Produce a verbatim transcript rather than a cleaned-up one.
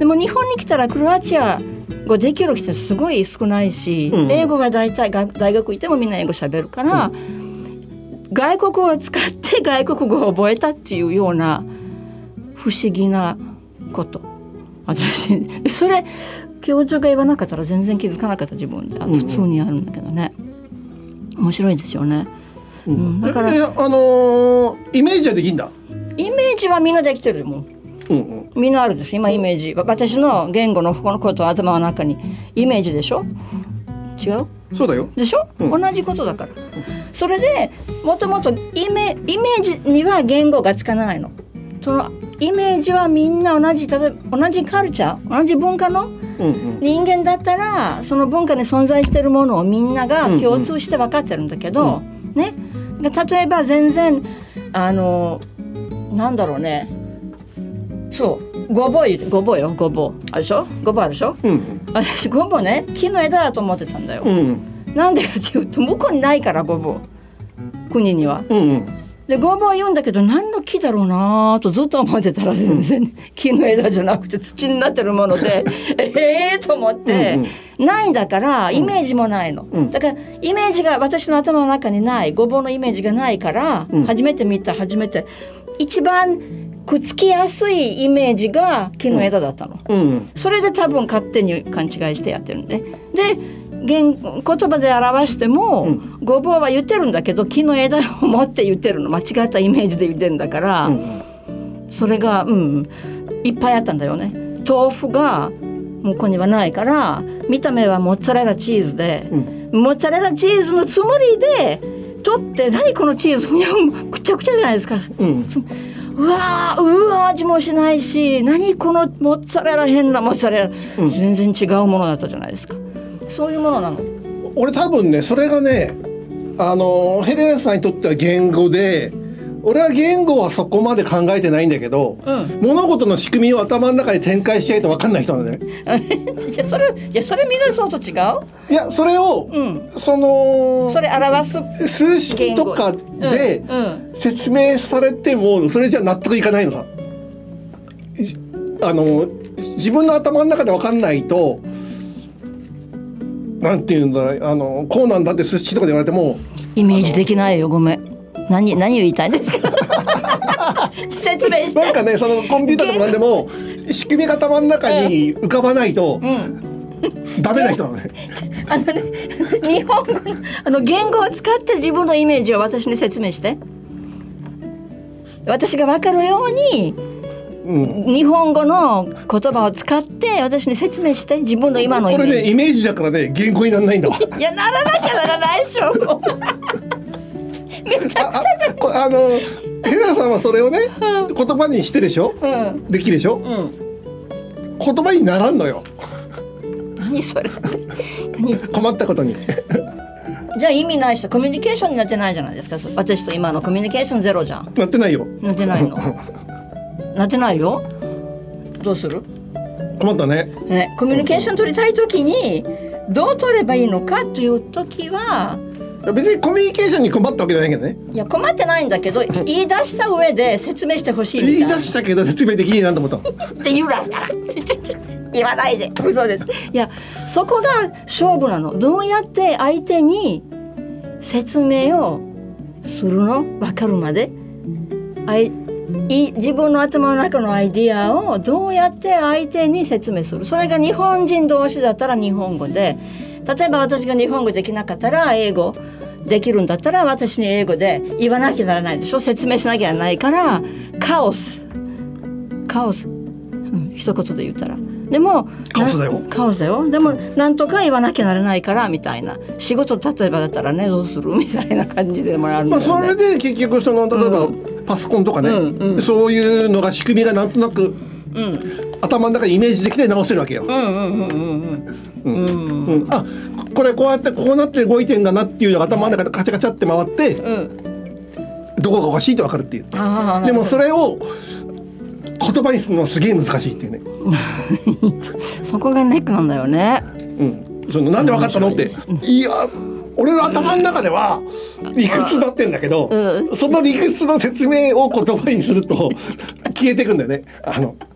でも日本に来たらクロアチア語できる人すごい少ないし、うん、英語が大体が大学行ってもみんな英語喋るから、うん、外国語を使って外国語を覚えたっていうような不思議なこと私それ教授が言わなかったら全然気づかなかった自分で普通にやるんだけどね、うん、面白いですよね、うんうん、だから、 えあのー、イメージはできんだ。 イメージはみんなできてるもん、うんうん、みんなあるんです今イメージ私の言語のこのこと頭の中にイメージでしょ違うそうだよでしょ、うん、同じことだからそれでもともとイメージには言語がつかないのそのイメージはみんな同じ例えば同じカルチャー同じ文化の人間だったらその文化に存在しているものをみんなが共通して分かってるんだけど、うんうん、ね例えば全然あのなんだろうねそうごぼうごぼうよごぼうあるでしょごぼうあるでしょ、うん、私ごぼうね木の枝だと思ってたんだよ、うん、なんでかっていうと向こうにないからごぼう国には、うんうん、でごぼう言うんだけど何の木だろうなとずっと思ってたら全然、うん、木の枝じゃなくて土になってるものでええと思って、うんうん、ないんだからイメージもないの、うん、だからイメージが私の頭の中にないごぼうのイメージがないから、うん、初めて見た初めて一番くっつきやすいイメージが木の枝だったの、うんうん、それで多分勝手に勘違いしてやってるんでで言, 言葉で表しても、うん、ごぼうは言ってるんだけど木の枝を持って言ってるの間違ったイメージで言ってるんだから、うん、それが、うん、いっぱいあったんだよね豆腐が向こうにはないから見た目はモッツァレラチーズで、うん、モッツァレラチーズのつもりで取って何このチーズいやくちゃくちゃじゃないですか、うん、うわうわ味もしないし何このモッツァレラ変なモッツァレラ、うん、全然違うものだったじゃないですかそういうものなの俺多分ねそれがねあのヘレナさんにとっては言語で俺は言語はそこまで考えてないんだけど、うん、物事の仕組みを頭の中に展開しちゃいと分かんない人なんだねいやそれいやそれみんなそうと違ういやそれを、うん、そのそれ表す数式とかで説明されてもそれじゃ納得いかないのさあの自分の頭の中で分かんないとなんていうんだあのこうなんだって数式とかで言われてもイメージできないよごめん何何を言いたいんですか説明してなんかねそのコンピューターとかなんでも仕組みが頭の中に浮かばないと、うん、ダメな人なのねあのね日本語のあの言語を使って自分のイメージを私に説明して私が分かるようにうん、日本語の言葉を使って私に説明して自分の今のイメージこれねイメージだからね言語にならないんだわいやならなきゃならないでしょめちゃくちゃじゃんあ, あ, あのヘナさんはそれをね、うん、言葉にしてでしょ、うん、できるでしょ、うん、言葉にならんのよ何それ何困ったことにじゃあ意味ない人コミュニケーションになってないじゃないですか私と今のコミュニケーションゼロじゃんなってないよなってないのなってないよどうする困ったねねコミュニケーション取りたいときにどう取ればいいのかというときは別にコミュニケーションに困ったわけじゃないけどねいや困ってないんだけど言い出した上で説明してほしいみたいな言い出したけど説明できないなと思ったって言うなしたら言わないで嘘ですいやそこが勝負なのどうやって相手に説明をするの分かるまであいい自分の頭の中のアイディアをどうやって相手に説明するそれが日本人同士だったら日本語で例えば私が日本語できなかったら英語できるんだったら私に英語で言わなきゃならないでしょ説明しなきゃならないからカオスカオス、うん、一言で言ったらでもカオスだよカオスだよでもなんとか言わなきゃならないからみたいな仕事例えばだったらねどうするみたいな感じでもあるんだよね、 まあ、それで結局その例えば、うんパソコンとかね、うんうん、そういうのが仕組みがなんとなく、うん、頭の中にイメージできて直せるわけよ。あこれこうやってこうなって動いてんだなっていうのが頭の中でカチャカチャって回って、うん、どこがおかしいって分かるっていう。でもそれを言葉にするのはすげえ難しいっていうねそこがネックなんだよね、 うん、そのなんで分かったのっていや俺の頭の中では理屈だってんだけど、うん、その理屈の説明を言葉にすると消えてくんだよねあの